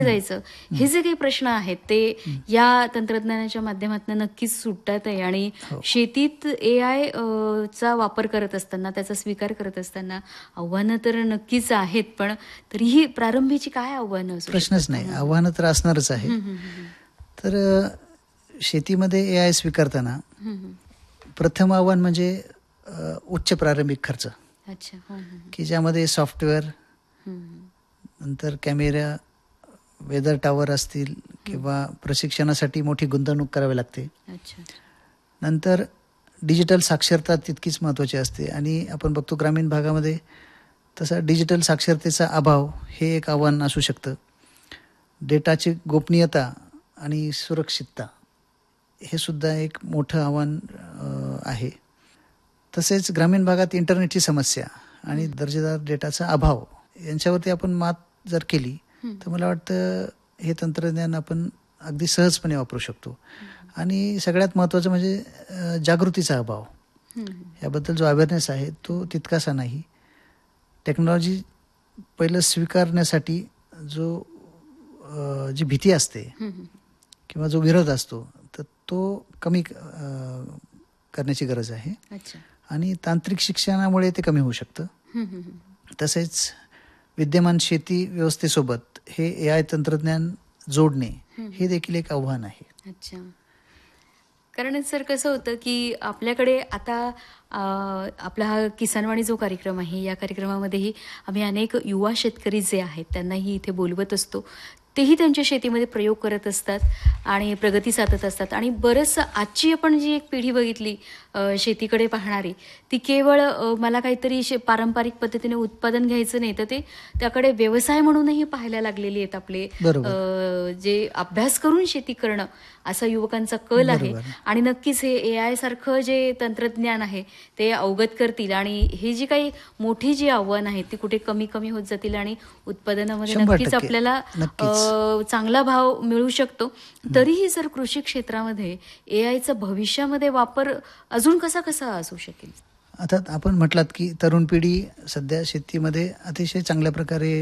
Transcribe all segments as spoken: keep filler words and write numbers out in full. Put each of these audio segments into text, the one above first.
जायचं, हे जे काही प्रश्न आहेत ते या तंत्रज्ञानाच्या माध्यमातून नक्कीच सुटतात आहे. आणि शेतीत ए आय चा वापर करत असताना, त्याचा स्वीकार करत असताना आव्हानं तर नक्कीच आहेत, पण तरीही प्रारंभीची काय आव्हानं असू प्रश्नच नाही, आव्हानं तर असणारच आहे. तर शेतीमध्ये ए आय स्वीकारताना प्रथम आव्हान म्हणजे उच्च प्रारंभिक खर्च. अच्छा. की ज्यामध्ये सॉफ्टवेअर, नंतर कॅमेरा, वेदर टॉवर असतील किंवा प्रशिक्षणासाठी मोठी गुंतवणूक करावी लागते. नंतर डिजिटल साक्षरता तितकीच महत्त्वाची असते आणि आपण बघतो ग्रामीण भागामध्ये तसा डिजिटल साक्षरतेचा अभाव हे एक आव्हान असू शकतं. डेटाची गोपनीयता आणि सुरक्षितता हे सुद्धा एक मोठं आव्हान आहे. तसेच ग्रामीण भागात इंटरनेटची समस्या आणि दर्जेदार डेटाचा अभाव यांच्यावरती आपण मात जर केली तर मला वाटतं हे तंत्रज्ञान आपण अगदी सहजपणे वापरू शकतो. आणि सगळ्यात महत्त्वाचं म्हणजे जागृतीचा अभाव, याबद्दल जो अवेअरनेस आहे तो तितकासा नाही. टेक्नॉलॉजी पहिलं स्वीकारण्यासाठी जो जी भीती असते किंवा जो विरोध असतो तर तो कमी करण्याची गरज आहे. आणि तांत्रिक शिक्षणामुळे ते कमी होऊ शकतं. तसेच विद्यमान शेती व्यवस्थेसोबत हे ए आय तंत्रज्ञान जोडणे हे देखील एक आव्हान आहे. अच्छा. कारण सर कसं होतं की आपल्याकडे आता आपला हा किसानवाणी जो कार्यक्रम आहे, या कार्यक्रमामध्येही आम्ही अनेक युवा शेतकरी जे आहेत त्यांनाही इथे बोलवत असतो. तेही त्यांच्या शेतीमध्ये प्रयोग करत असतात आणि प्रगती साधत असतात. आणि बरंचसं आजची आपण जी एक पिढी बघितली शेतीकडे पाहणारी, ती केवळ मला काहीतरी शे पारंपरिक पद्धतीने उत्पादन घ्यायचं नाही, तर ते त्याकडे व्यवसाय म्हणूनही पाहायला लागलेली आहेत. आपले जे अभ्यास करून शेती करणं असा युवकांचा कल आहे. आणि नक्कीच हे ए आय सारखं जे तंत्रज्ञान आहे ते अवगत करतील आणि हे जी काही मोठी जी आव्हानं आहेत ती कुठे कमी कमी होत जातील आणि उत्पादनामध्ये नक्कीच आपल्याला चांगला भाव मिळू शकतो. तरीही जर कृषी क्षेत्रामध्ये ए आयचा भविष्यामध्ये वापर अजून कसा कसा असू शकेल? आता आपण म्हटलात की तरुण पिढी सध्या शेतीमध्ये अतिशय चांगल्या प्रकारे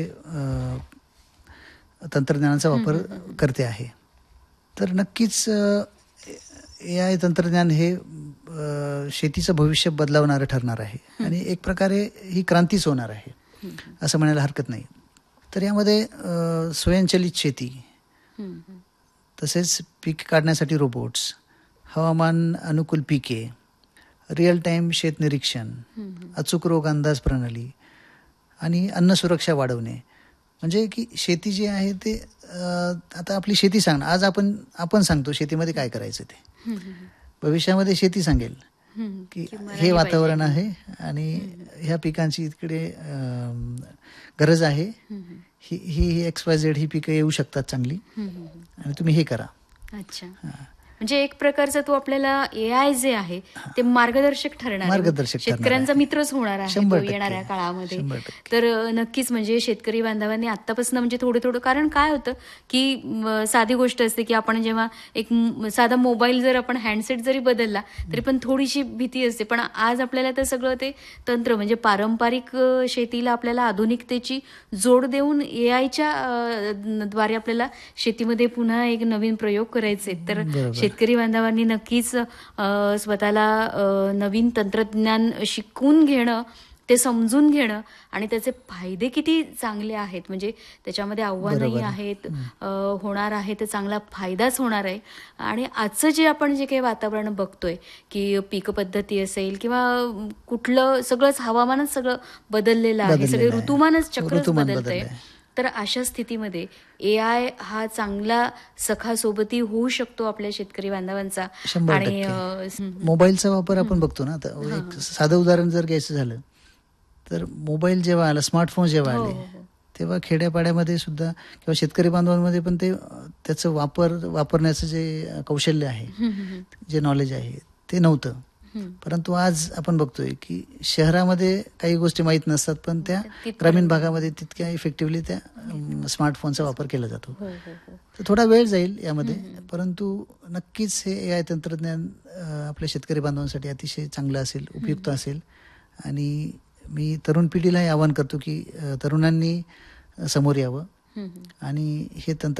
तंत्रज्ञानाचा वापर करते आहे. तर नक्कीच ए आय तंत्रज्ञान हे शेतीचं भविष्य बदलावणारं ठरणार आहे आणि एक प्रकारे ही क्रांतीच होणार आहे असं म्हणायला हरकत नाही. तर यामध्ये स्वयंचलित शेती, तसेच पीक काढण्यासाठी रोबोट्स, हवामान अनुकूल पिके, रिअल टाईम शेत निरीक्षण, अचूक रोग अंदाज प्रणाली आणि अन्न सुरक्षा वाढवणे, म्हणजे की शेती जी आहे ते आता आपली शेती सांग आज आपण आपण सांगतो शेतीमध्ये काय करायचं ते, भविष्यामध्ये शेती सांगेल की हे वातावरण आहे आणि ह्या पिकांची इकडे गरज आहे, ही ही एक्स वाय झेड ही पिकं येऊ शकतात चांगली आणि तुम्ही हे करा. अच्छा. म्हणजे एक प्रकारचा तो आपल्याला ए आय जे आहे ते मार्गदर्शक ठरणार, मार्गदर्शक शेतकऱ्यांचा मित्रच होणार आहे येणाऱ्या काळामध्ये. तर नक्कीच म्हणजे शेतकरी बांधवांनी आतापासून म्हणजे थोडं थोडं, कारण काय होतं की साधी गोष्ट असते की आपण जेव्हा एक साधा मोबाईल जर आपण हँडसेट जरी बदलला तरी पण थोडीशी भीती असते. पण आज आपल्याला तर सगळं ते तंत्र म्हणजे पारंपरिक शेतीला आपल्याला आधुनिकतेची जोड देऊन ए आयच्या द्वारे आपल्याला शेतीमध्ये पुन्हा एक नवीन प्रयोग करायचे. तर शेतकरी बांधवांनी नक्कीच स्वतःला नवीन तंत्रज्ञान शिकून घेणं, ते समजून घेणं आणि त्याचे फायदे किती चांगले आहेत, म्हणजे त्याच्यामध्ये आव्हानही आहेत, होणार आहे तर चांगला फायदाच होणार आहे. आणि आजचं जे आपण जे काही वातावरण बघतोय की पीक पद्धती असेल किंवा कुठलं सगळंच हवामानच सगळं बदललेलं आहे, सगळे ऋतुमानच चक्रच बदलतंय. तर अशा स्थितीमध्ये ए आय हा चांगला सखा सोबती होऊ शकतो आपल्या शेतकरी बांधवांचा. आणि मोबाईलचा वापर आपण बघतो ना, आता एक साधं उदाहरण जर घ्यायचं झालं तर मोबाईल जेव्हा आला, स्मार्टफोन जेव्हा आले तेव्हा खेड्यापाड्यामध्ये सुद्धा किंवा शेतकरी बांधवांमध्ये पण ते त्याचं वापर वापरण्याचं जे कौशल्य आहे, जे नॉलेज आहे ते नव्हतं. परंतु आज आपण बघतोय की शहरामध्ये काही गोष्टी माहीत नसतात पण त्या ग्रामीण भागामध्ये तितक्या इफेक्टिव्हली त्या स्मार्टफोनचा वापर केला जातो. तर थोडा वेळ जाईल यामध्ये, परंतु नक्कीच हे ए आय तंत्रज्ञान आपल्या शेतकरी बांधवांसाठी अतिशय चांगलं असेल, उपयुक्त असेल. आणि मी तरुण पिढीलाही आवाहन करतो की तरुणांनी समोर यावं आणि हे तंत्र